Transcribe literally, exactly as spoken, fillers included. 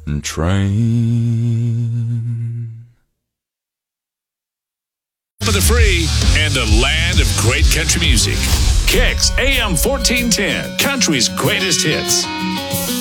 train. For the free and the land of great country music. Kicks A M fourteen ten, country's greatest hits.